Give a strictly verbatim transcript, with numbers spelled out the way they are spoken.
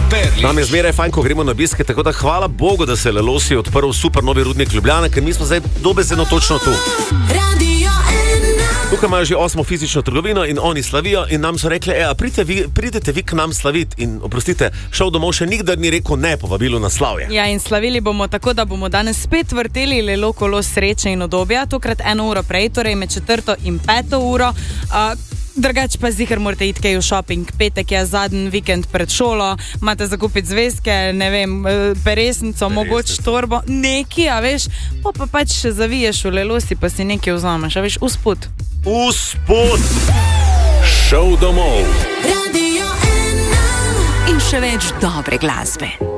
Perlič. Nam je zmeraj fajn, ko gremo na obiske, tako da hvala Bogu, da se je Lelosi odprl super novi rudnik Ljubljana, ker mi smo zdaj dobesedno točno tu. Tukaj imajo že osmo fizično trgovino in oni slavijo in nam so rekli, e, a pridete vi, pridete vi k nam slaviti in oprostite, šel domov še nikdar ni rekel ne povabilu na slavje. Ja, in slavili bomo tako, da bomo danes spet vrteli Lelo kolo sreče in udobja, tokrat eno uro prej, torej med četrto in peto uro. Uh, Drugač pa ziher morate iti kaj v shopping. Petek je zadnji vikend pred šolo, imate zakupiti zvezke, ne vem, peresnico, mogoče torbo, neki, a veš, pa pa pač še zaviješ v Lelosi, pa si nekaj vzameš, a veš, usput. Usput! Šel domov. Radio ena. In še več dobre glasbe.